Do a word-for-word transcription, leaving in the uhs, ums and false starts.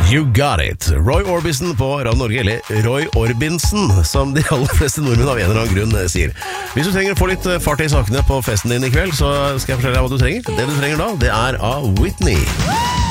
You got it. Roy Orbison på Radio Norge, eller Roy Orbinsen, som de aller fleste nordmenn av en eller annen grunn sier. Hvis du trenger å få litt fart i sakene på festen din i kveld, så skal jeg fortelle deg hva du trenger. Det du trenger da, det er av Whitney.